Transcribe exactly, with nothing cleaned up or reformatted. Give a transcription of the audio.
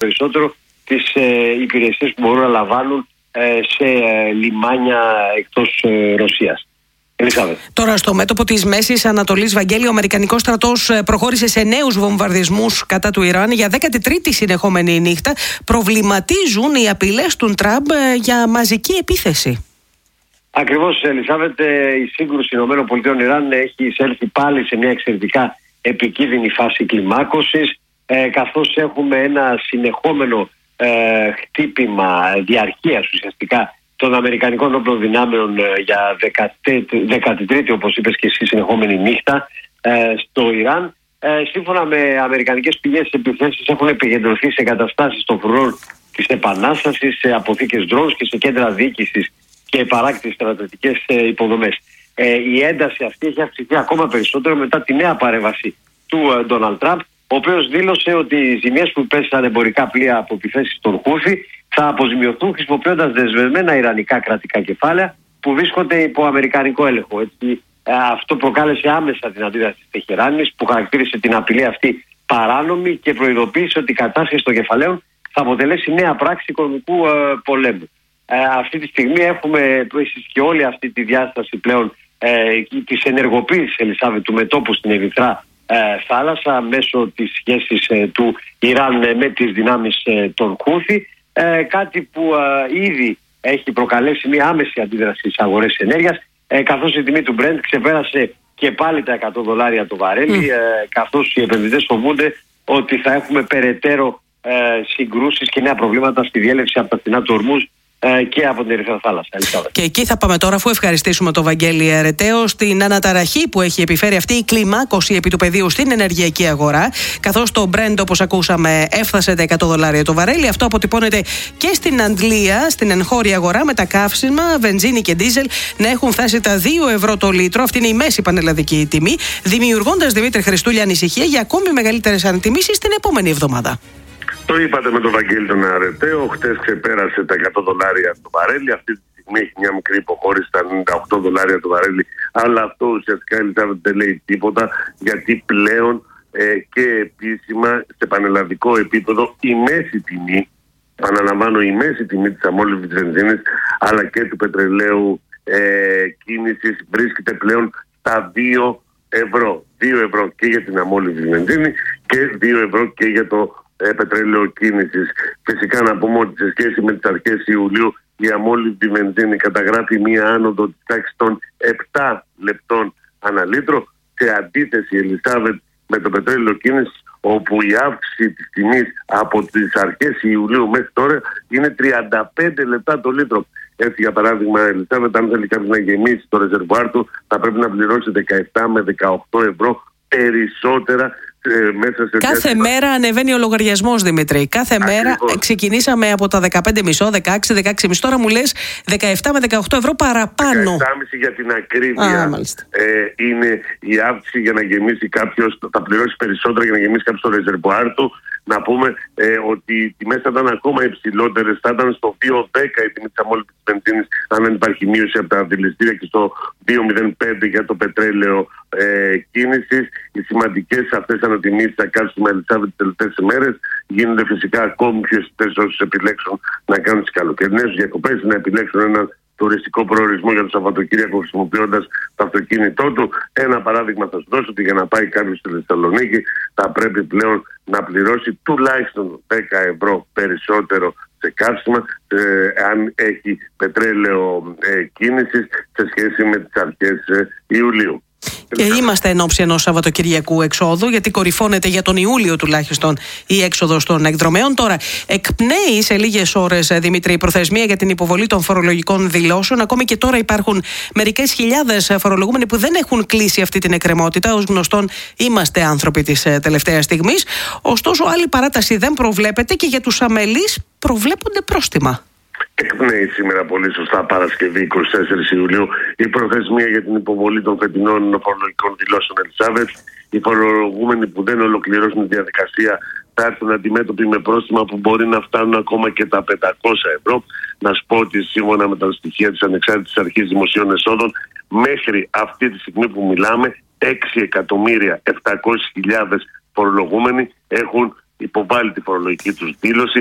περισσότερο τις ε, υπηρεσίες που μπορούν να λαμβάνουν ε, σε ε, λιμάνια εκτός ε, Ρωσίας. Ελισάβετ. Τώρα, στο μέτωπο της Μέσης Ανατολής, Βαγγέλη, ο Αμερικανικός στρατός προχώρησε σε νέους βομβαρδισμούς κατά του Ιράν για δέκατη τρίτη συνεχόμενη νύχτα. Προβληματίζουν οι απειλές του Τραμπ για μαζική επίθεση. Ακριβώς, Ελισάβετ, η σύγκρουση ΗΠΑ-Ιράν έχει εισέλθει πάλι σε μια εξαιρετικά επικίνδυνη φάση κλιμάκωσης, ε, καθώς έχουμε ένα συνεχόμενο ε, χτύπημα διαρκείας ουσιαστικά των Αμερικανικών όπλων δυνάμεων για δέκατη τρίτη, όπως είπες και εσύ, συνεχόμενη νύχτα ε, στο Ιράν. Ε, σύμφωνα με αμερικανικές πηγές, οι επιθέσεις έχουν επικεντρωθεί σε εγκαταστάσεις των φρουρών της Επανάστασης, σε αποθήκες ντρόουν και σε κέντρα διοίκησης και παράκτης στρατιωτικές ε, υποδομές. Ε, η ένταση αυτή έχει αυξηθεί ακόμα περισσότερο μετά τη νέα παρέμβαση του Ντόναλντ Τραμπ, ο οποίος δήλωσε ότι οι ζημιές που πέσαν εμπορικά πλοία από επιθέσεις των Χούθι θα αποζημιωθούν χρησιμοποιώντας δεσμευμένα ιρανικά κρατικά κεφάλαια που βρίσκονται υπό αμερικανικό έλεγχο. Έτσι, αυτό προκάλεσε άμεσα την αντίδραση της Τεχεράνης, που χαρακτήρισε την απειλή αυτή παράνομη και προειδοποίησε ότι η κατάσχεση των κεφαλαίων θα αποτελέσει νέα πράξη οικονομικού ε, πολέμου. Ε, αυτή τη στιγμή έχουμε επίσης και όλη αυτή τη διάσταση πλέον ε, της ενεργοποίησης, Ελισάβετ, του μετώπου στην Ερυθρά ε, θάλασσα μέσω της σχέσης ε, του Ιράν ε, με τις δυνάμεις ε, των Χούθι. Ε, κάτι που ε, ήδη έχει προκαλέσει μια άμεση αντίδραση στις αγορές ενέργειας, ε, καθώς η τιμή του Brent ξεπέρασε και πάλι τα εκατό δολάρια το βαρέλι, mm. ε, καθώς οι επενδυτές φοβούνται ότι θα έχουμε περαιτέρω ε, συγκρούσεις και νέα προβλήματα στη διέλευση από τα φτηνά του Ορμούζ και από την Ερυθρά θάλασσα. Και εκεί θα πάμε τώρα, αφού ευχαριστήσουμε τον Βαγγέλη Ερετέο, στην αναταραχή που έχει επιφέρει αυτή η κλιμάκωση επί του πεδίου στην ενεργειακή αγορά. Καθώς το Brent, όπως ακούσαμε, έφτασε τα εκατό δολάρια το βαρέλι. Αυτό αποτυπώνεται και στην Αντλία, στην εγχώρια αγορά, με τα καύσιμα, βενζίνη και ντίζελ να έχουν φτάσει τα δύο ευρώ το λίτρο. Αυτή είναι η μέση πανελλαδική τιμή, δημιουργώντας, Δημήτρη Χριστούλη, ανησυχία για ακόμη μεγαλύτερες ανατιμήσεις την επόμενη εβδομάδα. Το είπατε με τον Βαγγέλη τον Αρετέο, χτες ξεπέρασε τα εκατό δολάρια το βαρέλι. Αυτή τη στιγμή έχει μια μικρή υποχώρηση στα ενενήντα οκτώ δολάρια το βαρέλι. Αλλά αυτό ουσιαστικά, Ελισάβετ, δεν λέει τίποτα, γιατί πλέον ε, και επίσημα σε πανελλαδικό επίπεδο η μέση τιμή, αναλαμβάνω η μέση τιμή της αμόλυβης βενζίνης αλλά και του πετρελαίου ε, κίνησης βρίσκεται πλέον στα δύο ευρώ. δύο ευρώ και για την αμόλυβη βενζίνη και δύο ευρώ και για το πετρέλαιο κίνησης. Φυσικά να πούμε ότι σε σχέση με τις αρχές Ιουλίου η αμόλυβη βενζίνη καταγράφει μία άνοδο της τάξης των επτά λεπτών ανά λίτρο, σε αντίθεση, Ελισάβετ, με το πετρέλαιο κίνησης, όπου η αύξηση της τιμής από τις αρχές Ιουλίου μέχρι τώρα είναι τριάντα πέντε λεπτά το λίτρο. Έτσι, για παράδειγμα, Ελισάβετ, αν θέλει κάποιος να γεμίσει το ρεζερβουάρ του, θα πρέπει να πληρώσει δεκαεπτά με δεκαοκτώ ευρώ περισσότερα. Ε, μέσα σε Κάθε διάστημα. μέρα ανεβαίνει ο λογαριασμός, Δημήτρη. Κάθε Ακριβώς. μέρα ξεκινήσαμε από τα δεκαπέντε κόμμα πέντε, δεκαέξι, δεκαέξι κόμμα πέντε. Τώρα μου λες δεκαεπτά με δεκαοκτώ ευρώ παραπάνω. δεκαεπτά κόμμα πέντε για την ακρίβεια. Α, ε, είναι η αύξηση για να γεμίσει κάποιος, θα πληρώσει περισσότερα για να γεμίσει κάποιος το ρεζερβουάρ του. Να πούμε ε, ότι οι τιμές θα ήταν ακόμα υψηλότερες, θα ήταν στο δύο δέκα η τιμή της αμόλυβης βενζίνης αν δεν υπάρχει μείωση από τα δηληστήρια, και στο δύο μηδέν πέντε για το πετρέλαιο ε, κίνησης. Οι σημαντικές αυτές ανατιμήσεις θα κάτσουν με Ελισάβετ τις τελευταίες ημέρες. Γίνονται φυσικά ακόμη πιο αισθητές όσους επιλέξουν να κάνουν τις καλοκαιρινές διακοπές, να επιλέξουν έναν τουριστικό προορισμό για το Σαββατοκύριακο χρησιμοποιώντας το αυτοκίνητό του. Ένα παράδειγμα θα σου δώσω, ότι για να πάει κάποιος στη Θεσσαλονίκη θα πρέπει πλέον να πληρώσει τουλάχιστον δέκα ευρώ περισσότερο σε καύσιμα, ε, αν έχει πετρέλαιο ε, κίνησης, σε σχέση με τις αρχές ε, Ιουλίου. Και είμαστε εν ώψη ενός Σαββατοκυριακού εξόδου, γιατί κορυφώνεται για τον Ιούλιο τουλάχιστον η έξοδος των εκδρομέων. Τώρα, εκπνέει σε λίγες ώρες, Δημήτρη, η προθεσμία για την υποβολή των φορολογικών δηλώσεων. Ακόμη και τώρα υπάρχουν μερικές χιλιάδες φορολογούμενοι που δεν έχουν κλείσει αυτή την εκκρεμότητα. Ως γνωστόν, είμαστε άνθρωποι της τελευταίας στιγμής. Ωστόσο, άλλη παράταση δεν προβλέπεται και για τους αμελείς προβλέπονται πρόστιμα. Εκπνέει σήμερα πολύ σωστά Παρασκευή εικοστή τέταρτη Ιουλίου η προθεσμία για την υποβολή των φετινών φορολογικών δηλώσεων, Ελισάβετ. Οι φορολογούμενοι που δεν ολοκληρώσουν τη διαδικασία θα έρθουν αντιμέτωποι με πρόστιμα που μπορεί να φτάνουν ακόμα και τα πεντακόσια ευρώ. Να σου πω ότι σύμφωνα με τα στοιχεία της Ανεξάρτητης Αρχής Δημοσίων Εσόδων, μέχρι αυτή τη στιγμή που μιλάμε, έξι εκατομμύρια επτακόσιες χιλιάδες φορολογούμενοι έχουν υποβάλει τη φορολογική τους δήλωση.